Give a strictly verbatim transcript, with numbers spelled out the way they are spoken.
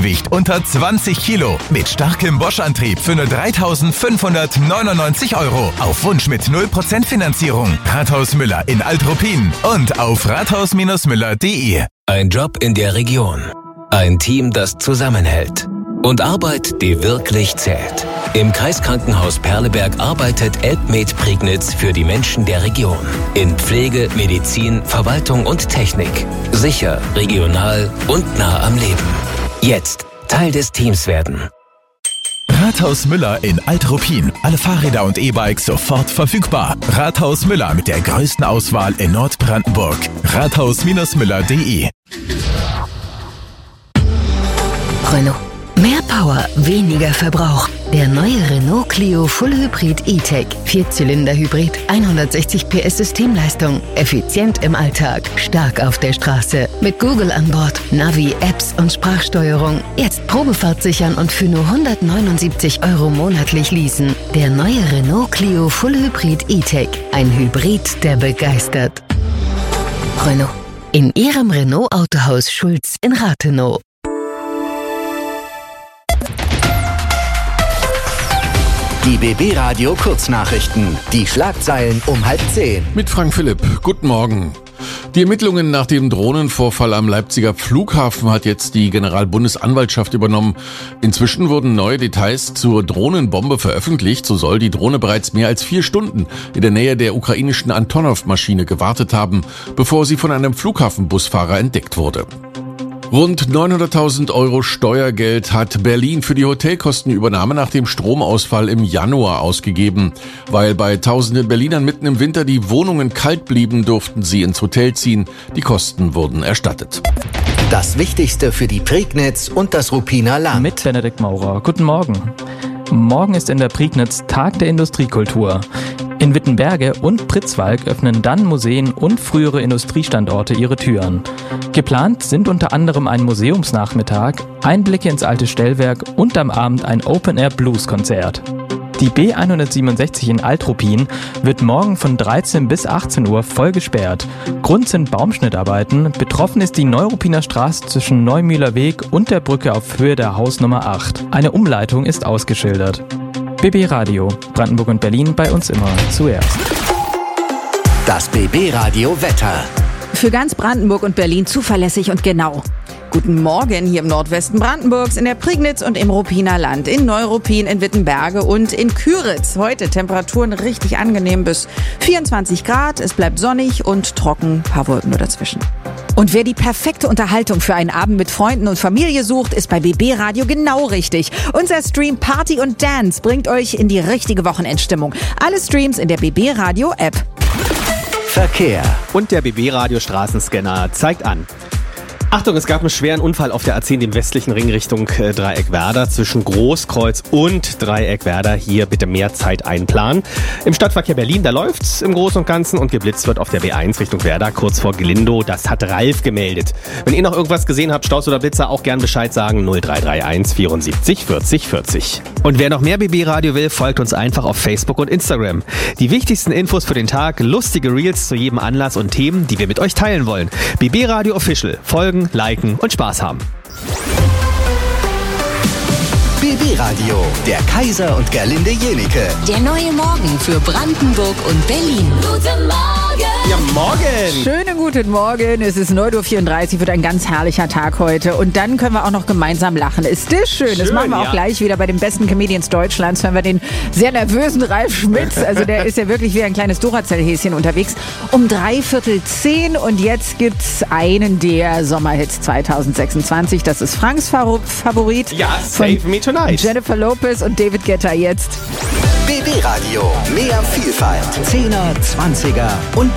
Gewicht unter zwanzig Kilo. Mit starkem Bosch-Antrieb für nur dreitausendfünfhundertneunundneunzig Euro. Auf Wunsch mit null Prozent Finanzierung. Rathaus Müller in Alt-Ruppin und auf rathaus müller punkt de. Ein Job in der Region. Ein Team, das zusammenhält. Und Arbeit, die wirklich zählt. Im Kreiskrankenhaus Perleberg arbeitet Elbmed Prignitz für die Menschen der Region. In Pflege, Medizin, Verwaltung und Technik. Sicher, regional und nah am Leben. Jetzt Teil des Teams werden. Rathaus Müller in Alt-Ruppin. Alle Fahrräder und E-Bikes sofort verfügbar. Rathaus Müller mit der größten Auswahl in Nordbrandenburg. rathaus müller punkt de. Renault. Mehr Power, weniger Verbrauch. Der neue Renault Clio Full Hybrid E-Tech. Vierzylinder-Hybrid, hundertsechzig P S Systemleistung. Effizient im Alltag, stark auf der Straße. Mit Google an Bord, Navi, Apps und Sprachsteuerung. Jetzt Probefahrt sichern und für nur hundertneunundsiebzig Euro monatlich leasen. Der neue Renault Clio Full Hybrid E-Tech. Ein Hybrid, der begeistert. Renault. In Ihrem Renault Autohaus Schulz in Rathenow. Die B B-Radio Kurznachrichten. Die Schlagzeilen um halb zehn. Mit Frank Philipp. Guten Morgen. Die Ermittlungen nach dem Drohnenvorfall am Leipziger Flughafen hat jetzt die Generalbundesanwaltschaft übernommen. Inzwischen wurden neue Details zur Drohnenbombe veröffentlicht. So soll die Drohne bereits mehr als vier Stunden in der Nähe der ukrainischen Antonov-Maschine gewartet haben, bevor sie von einem Flughafenbusfahrer entdeckt wurde. Rund neunhunderttausend Euro Steuergeld hat Berlin für die Hotelkostenübernahme nach dem Stromausfall im Januar ausgegeben. Weil bei tausenden Berlinern mitten im Winter die Wohnungen kalt blieben, durften sie ins Hotel ziehen. Die Kosten wurden erstattet. Das Wichtigste für die Prignitz und das Ruppiner Land. Mit Benedikt Maurer. Guten Morgen. Morgen ist in der Prignitz Tag der Industriekultur. In Wittenberge und Pritzwalk öffnen dann Museen und frühere Industriestandorte ihre Türen. Geplant sind unter anderem ein Museumsnachmittag, Einblicke ins alte Stellwerk und am Abend ein Open-Air-Blues-Konzert. Die B hundertsiebenundsechzig in Alt-Ruppin wird morgen von dreizehn bis achtzehn Uhr voll gesperrt. Grund sind Baumschnittarbeiten. Betroffen ist die Neuruppiner Straße zwischen Neumühler Weg und der Brücke auf Höhe der Hausnummer acht. Eine Umleitung ist ausgeschildert. B B-Radio, Brandenburg und Berlin, bei uns immer zuerst. Das B B-Radio Wetter. Für ganz Brandenburg und Berlin zuverlässig und genau. Guten Morgen hier im Nordwesten Brandenburgs, in der Prignitz und im Ruppiner Land, in Neuruppin, in Wittenberge und in Küritz. Heute Temperaturen richtig angenehm bis vierundzwanzig Grad. Es bleibt sonnig und trocken, paar Wolken nur dazwischen. Und wer die perfekte Unterhaltung für einen Abend mit Freunden und Familie sucht, ist bei B B-Radio genau richtig. Unser Stream Party und Dance bringt euch in die richtige Wochenendstimmung. Alle Streams in der B B-Radio-App. Verkehr. Und der B B-Radio Straßenscanner zeigt an. Achtung, es gab einen schweren Unfall auf der A zehn, dem westlichen Ring Richtung äh, Dreieckwerder, zwischen Großkreuz und Dreieckwerder. Hier bitte mehr Zeit einplanen. Im Stadtverkehr Berlin, da läuft's im Großen und Ganzen und geblitzt wird auf der B eins Richtung Werder, kurz vor Glindow. Das hat Ralf gemeldet. Wenn ihr noch irgendwas gesehen habt, Staus oder Blitzer, auch gern Bescheid sagen. null drei drei eins vierundsiebzig vierzig vierzig. Und wer noch mehr B B-Radio will, folgt uns einfach auf Facebook und Instagram. Die wichtigsten Infos für den Tag, lustige Reels zu jedem Anlass und Themen, die wir mit euch teilen wollen. B B-Radio Official. Folgen, liken und Spaß haben. B B-Radio, der Kaiser und Gerlinde Jenike. Der neue Morgen für Brandenburg und Berlin. Guten Morgen! Ja, morgen! Schönen guten Morgen. Es ist neun Uhr vierunddreißig, wird ein ganz herrlicher Tag heute. Und dann können wir auch noch gemeinsam lachen. Ist das schön? schön das machen wir auch ja. gleich wieder bei den besten Comedians Deutschlands. Hören wir den sehr nervösen Ralf Schmitz. Also der ist ja wirklich wie ein kleines Duracell-Häschen unterwegs. Um dreiviertel zehn. Und jetzt gibt's einen der Sommerhits zweitausendsechsundzwanzig. Das ist Franks Favorit. Ja, Save Me Tonight. Jennifer Lopez und David Guetta jetzt. B B-Radio, mehr Vielfalt. Zehner, Zwanziger und